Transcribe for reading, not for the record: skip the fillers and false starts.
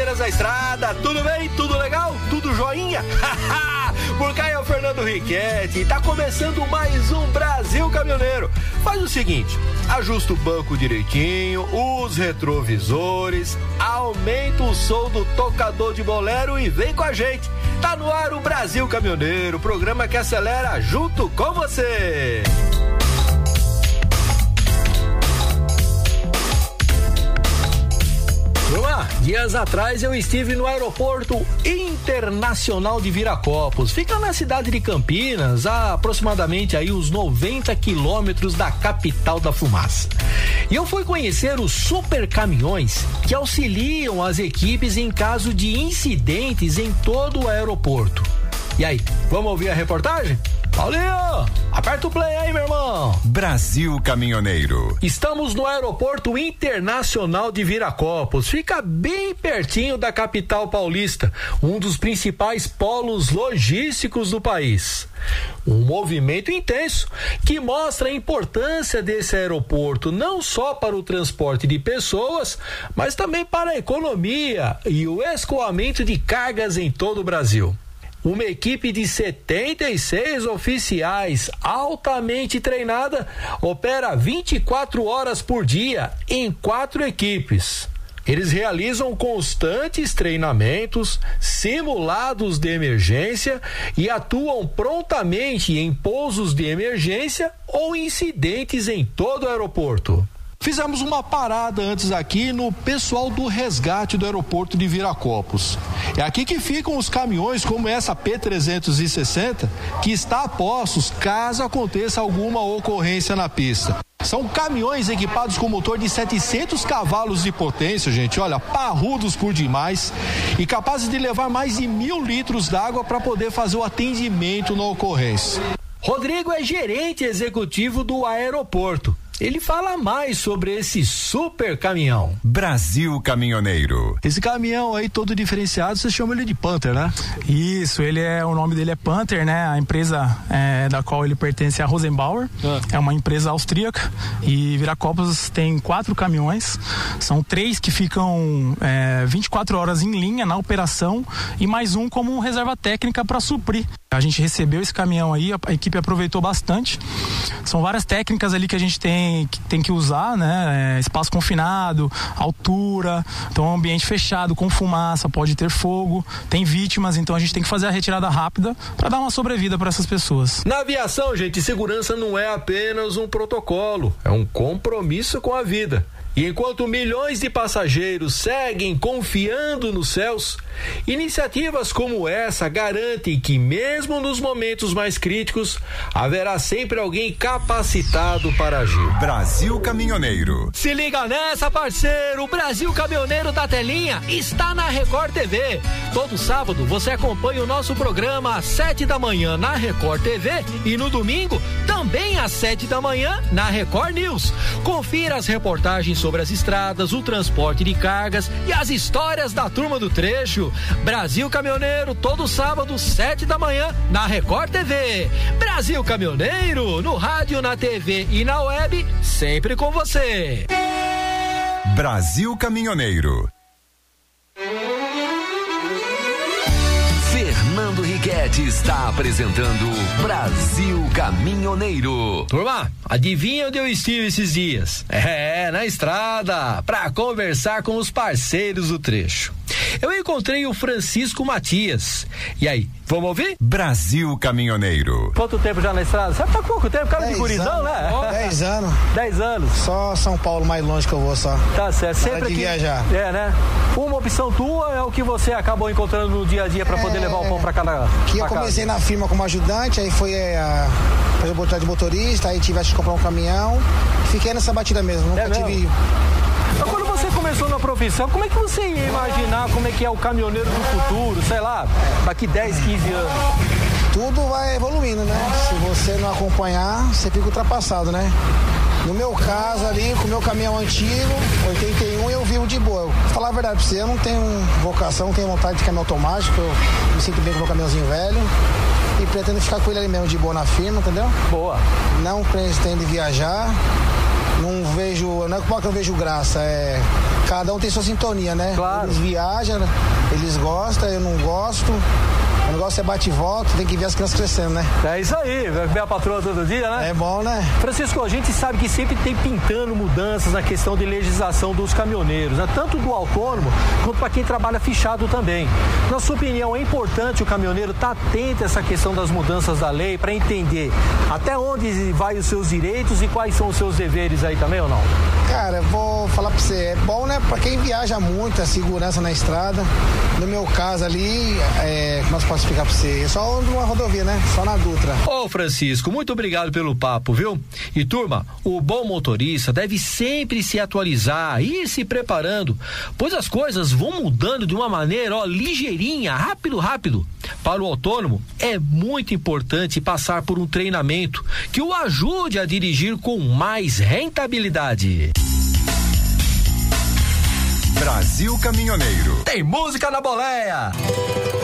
companheiras da estrada, tudo bem? Tudo legal? Tudo joinha? Por cá é o Fernando Riquetti e tá começando mais um Brasil Caminhoneiro. Faz o seguinte, ajusta o banco direitinho, os retrovisores, aumenta o som do tocador de bolero e vem com a gente. Tá no ar o Brasil Caminhoneiro, programa que acelera junto com você. Dias atrás eu estive no Aeroporto Internacional de Viracopos. Fica na cidade de Campinas, a aproximadamente aí uns 90 quilômetros da capital da fumaça. E eu fui conhecer os super caminhões que auxiliam as equipes em caso de incidentes em todo o aeroporto. E aí, vamos ouvir a reportagem? Paulinho, aperta o play aí, meu irmão. Brasil Caminhoneiro. Estamos no Aeroporto Internacional de Viracopos. Fica bem pertinho da capital paulista, um dos principais polos logísticos do país. Um movimento intenso que mostra a importância desse aeroporto não só para o transporte de pessoas, mas também para a economia e o escoamento de cargas em todo o Brasil. Uma equipe de 76 oficiais altamente treinada opera 24 horas por dia em 4 equipes. Eles realizam constantes treinamentos, simulados de emergência e atuam prontamente em pousos de emergência ou incidentes em todo o aeroporto. Fizemos uma parada antes aqui no pessoal do resgate do aeroporto de Viracopos. É aqui que ficam os caminhões como essa P360, que está a postos caso aconteça alguma ocorrência na pista. São caminhões equipados com motor de 700 cavalos de potência, gente, olha, parrudos por demais e capazes de levar mais de 1.000 litros d'água para poder fazer o atendimento na ocorrência. Rodrigo é gerente executivo do aeroporto. Ele fala mais sobre esse super caminhão. Brasil Caminhoneiro. Esse caminhão aí todo diferenciado, você chama ele de Panther, né? Isso, o nome dele é Panther, né? A empresa da qual ele pertence é a Rosenbauer. É uma empresa austríaca e Viracopos tem 4 caminhões. São 3 que ficam 24 horas em linha na operação e mais um como reserva técnica para suprir. A gente recebeu esse caminhão aí, a equipe aproveitou bastante. São várias técnicas ali que a gente tem que usar, né? Espaço confinado, altura, então um ambiente fechado, com fumaça, pode ter fogo, tem vítimas, então a gente tem que fazer a retirada rápida para dar uma sobrevida para essas pessoas. Na aviação, gente, segurança não é apenas um protocolo, é um compromisso com a vida. E enquanto milhões de passageiros seguem confiando nos céus, iniciativas como essa garantem que mesmo nos momentos mais críticos, haverá sempre alguém capacitado para agir. Brasil Caminhoneiro. Se liga nessa, parceiro, o Brasil Caminhoneiro da Telinha está na Record TV. Todo sábado você acompanha o nosso programa às 7 da manhã na Record TV e no domingo também às 7 da manhã na Record News. Confira as reportagens sobre as estradas, o transporte de cargas e as histórias da turma do trecho. Brasil Caminhoneiro, todo sábado, 7 da manhã, na Record TV. Brasil Caminhoneiro, no rádio, na TV e na web, sempre com você. Brasil Caminhoneiro. Fernando Riquetti está apresentando Brasil Caminhoneiro. Turma, adivinha onde eu estive esses dias? Na estrada, para conversar com os parceiros do trecho. Eu encontrei o Francisco Matias. E aí, vamos ouvir? Brasil Caminhoneiro. Quanto tempo já na estrada? Você tá pouco tempo, cara de gurizão, né? 10 anos. 10 anos. Só São Paulo mais longe que eu vou só. Tá certo, sempre de viajar. Né? Uma opção tua é o que você acabou encontrando no dia a dia para poder levar o pão para cada. Que eu comecei na firma como ajudante, aí foi fazer oportunidade de motorista, aí tive que comprar um caminhão. Fiquei nessa batida mesmo, nunca tive. Quando você começou na profissão, como é que você ia imaginar como é que é o caminhoneiro do futuro, sei lá, daqui 10, 15 anos? Tudo vai evoluindo, né? Se você não acompanhar, você fica ultrapassado, né? No meu caso ali, com o meu caminhão antigo, 81, eu vivo de boa. Vou falar a verdade pra você, eu não tenho vocação, não tenho vontade de caminhão automático, eu me sinto bem com o meu caminhãozinho velho. E pretendo ficar com ele ali mesmo de boa na firma, entendeu? Boa. Não pretendo viajar. Não é que eu vejo graça, cada um tem sua sintonia, né? Claro. Eles viajam, eles gostam, eu não gosto. O negócio é bate e volta, tem que ver as crianças crescendo, né? É isso aí, vai ver a patroa todo dia, né? É bom, né? Francisco, a gente sabe que sempre tem pintando mudanças na questão de legislação dos caminhoneiros, né? Tanto do autônomo quanto para quem trabalha fichado também. Na sua opinião, é importante o caminhoneiro estar atento a essa questão das mudanças da lei para entender até onde vai os seus direitos e quais são os seus deveres aí também ou não? Cara, eu vou falar pra você, é bom, né? Pra quem viaja muito, a segurança na estrada. No meu caso ali, como eu posso explicar pra você? É só numa rodovia, né? Só na Dutra. Ô Francisco, muito obrigado pelo papo, viu? E turma, o bom motorista deve sempre se atualizar, ir se preparando, pois as coisas vão mudando de uma maneira, ligeirinha, rápido. Para o autônomo, é muito importante passar por um treinamento que o ajude a dirigir com mais rentabilidade. Brasil Caminhoneiro. Tem música na boleia!